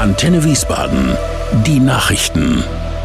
Antenne Wiesbaden. Die Nachrichten.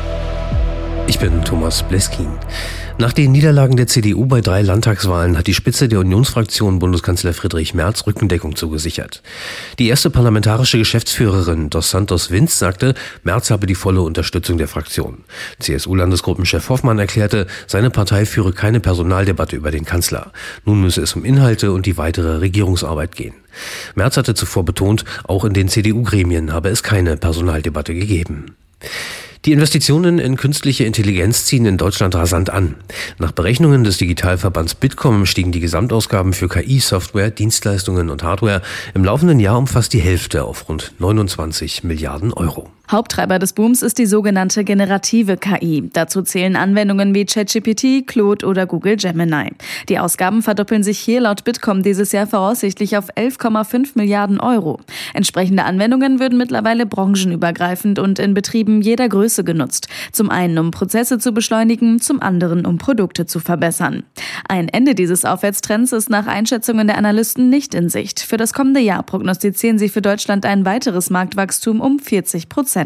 Ich bin Thomas Bleskin. Nach den Niederlagen der CDU bei 3 Landtagswahlen hat die Spitze der Unionsfraktion Bundeskanzler Friedrich Merz Rückendeckung zugesichert. Die erste parlamentarische Geschäftsführerin Dos Santos Vinz sagte, Merz habe die volle Unterstützung der Fraktion. CSU-Landesgruppenchef Hoffmann erklärte, seine Partei führe keine Personaldebatte über den Kanzler. Nun müsse es um Inhalte und die weitere Regierungsarbeit gehen. Merz hatte zuvor betont, auch in den CDU-Gremien habe es keine Personaldebatte gegeben. Die Investitionen in künstliche Intelligenz ziehen in Deutschland rasant an. Nach Berechnungen des Digitalverbands Bitkom stiegen die Gesamtausgaben für KI-Software, Dienstleistungen und Hardware im laufenden Jahr um fast die Hälfte auf rund 29 Milliarden Euro. Haupttreiber des Booms ist die sogenannte generative KI. Dazu zählen Anwendungen wie ChatGPT, Claude oder Google Gemini. Die Ausgaben verdoppeln sich hier laut Bitkom dieses Jahr voraussichtlich auf 11,5 Milliarden Euro. Entsprechende Anwendungen würden mittlerweile branchenübergreifend und in Betrieben jeder Größe genutzt. Zum einen, um Prozesse zu beschleunigen, zum anderen, um Produkte zu verbessern. Ein Ende dieses Aufwärtstrends ist nach Einschätzungen der Analysten nicht in Sicht. Für das kommende Jahr prognostizieren sie für Deutschland ein weiteres Marktwachstum um 40%.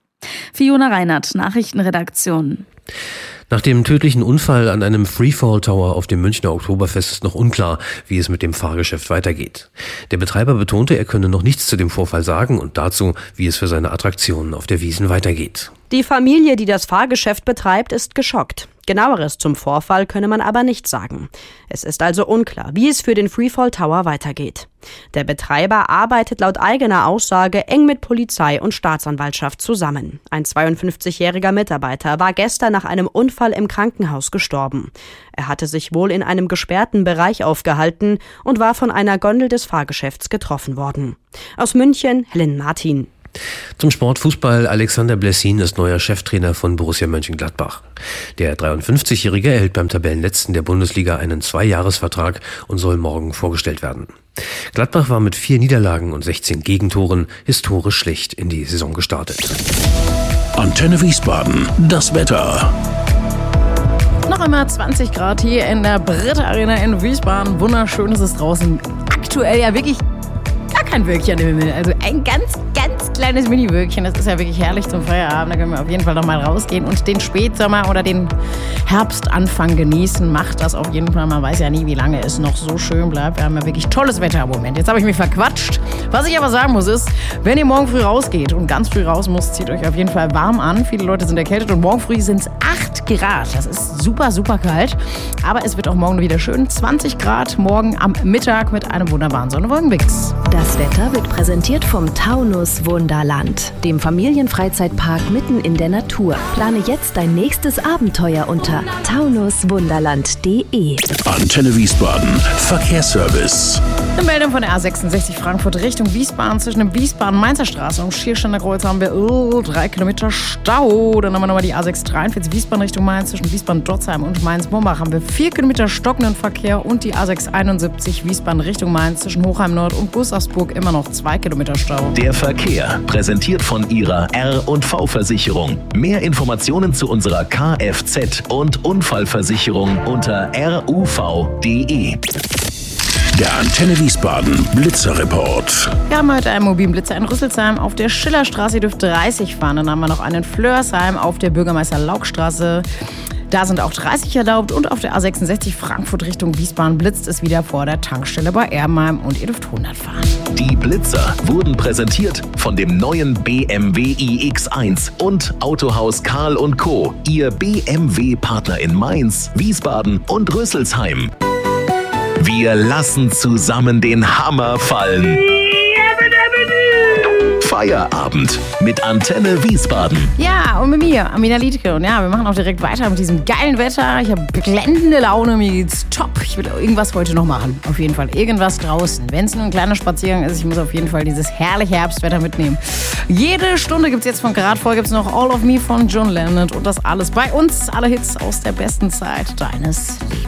Fiona Reinhardt, Nachrichtenredaktion. Nach dem tödlichen Unfall an einem Freefall Tower auf dem Münchner Oktoberfest ist noch unklar, wie es mit dem Fahrgeschäft weitergeht. Der Betreiber betonte, er könne noch nichts zu dem Vorfall sagen und dazu, wie es für seine Attraktionen auf der Wiesn weitergeht. Die Familie, die das Fahrgeschäft betreibt, ist geschockt. Genaueres zum Vorfall könne man aber nicht sagen. Es ist also unklar, wie es für den Freefall Tower weitergeht. Der Betreiber arbeitet laut eigener Aussage eng mit Polizei und Staatsanwaltschaft zusammen. Ein 52-jähriger Mitarbeiter war gestern nach einem Unfall im Krankenhaus gestorben. Er hatte sich wohl in einem gesperrten Bereich aufgehalten und war von einer Gondel des Fahrgeschäfts getroffen worden. Aus München, Helen Martin. Zum Sport Fußball. Alexander Blessin ist neuer Cheftrainer von Borussia Mönchengladbach. Der 53-Jährige erhält beim Tabellenletzten der Bundesliga einen 2-Jahres-Vertrag und soll morgen vorgestellt werden. Gladbach war mit 4 Niederlagen und 16 Gegentoren historisch schlecht in die Saison gestartet. Antenne Wiesbaden. Das Wetter. Noch einmal 20 Grad hier in der Britta Arena in Wiesbaden. Wunderschön ist es draußen. Aktuell ja wirklich gar kein Wölkchen im Himmel. Also ein ganz kleines Mini-Wölkchen. Das ist ja wirklich herrlich zum Feierabend. Da können wir auf jeden Fall noch mal rausgehen und den Spätsommer oder den Herbstanfang genießen. Macht das auf jeden Fall. Man weiß ja nie, wie lange es noch so schön bleibt. Wir haben ja wirklich tolles Wetter im Moment. Jetzt habe ich mich verquatscht. Was ich aber sagen muss ist, wenn ihr morgen früh rausgeht und ganz früh raus müsst, zieht euch auf jeden Fall warm an. Viele Leute sind erkältet und morgen früh sind es 8 Grad. Das ist super, super kalt. Aber es wird auch morgen wieder schön. 20 Grad morgen am Mittag mit einem wunderbaren Sonnenwolkenmix. Das Wetter wird präsentiert vom Taunus Wunderland, dem Familienfreizeitpark mitten in der Natur. Plane jetzt dein nächstes Abenteuer unter taunuswunderland.de. Antenne Wiesbaden. Verkehrsservice. Eine Meldung von der A66 Frankfurt Richtung Wiesbaden. Zwischen dem Wiesbaden-Mainzer Straße und Schiersteiner Kreuz haben wir 3 Kilometer Stau. Dann haben wir nochmal die A643 Wiesbaden Richtung Mainz. Zwischen Wiesbaden-Dotzheim und Mainz-Mombach haben wir 4 Kilometer stockenden Verkehr. Und die A671 Wiesbaden Richtung Mainz. Zwischen Hochheim Nord und Gustavsburg immer noch 2 Kilometer Stau. Der Verkehr, präsentiert von Ihrer R&V-Versicherung. Mehr Informationen zu unserer Kfz- und Unfallversicherung unter ruv.de. Der Antenne Wiesbaden Blitzerreport. Wir haben heute einen mobilen Blitzer in Rüsselsheim auf der Schillerstraße. Ihr dürft 30 fahren. Dann haben wir noch einen Flörsheim auf der Bürgermeister-Laugstraße. Da sind auch 30 erlaubt. Und auf der A66 Frankfurt Richtung Wiesbaden blitzt es wieder vor der Tankstelle bei Erbenheim. Und ihr dürft 100 fahren. Die Blitzer wurden präsentiert von dem neuen BMW iX1 und Autohaus Karl & Co. Ihr BMW-Partner in Mainz, Wiesbaden und Rüsselsheim. Wir lassen zusammen den Hammer fallen. Feierabend mit Antenne Wiesbaden. Ja, und mit mir, Amina Liedke. Und ja, wir machen auch direkt weiter mit diesem geilen Wetter. Ich habe blendende Laune, mir geht's top. Ich will irgendwas heute noch machen. Auf jeden Fall irgendwas draußen. Wenn es nur ein kleiner Spaziergang ist, ich muss auf jeden Fall dieses herrliche Herbstwetter mitnehmen. Jede Stunde gibt es jetzt von Grad voll, gibt es noch All of Me von John Lennon und das alles bei uns. Alle Hits aus der besten Zeit deines Lebens.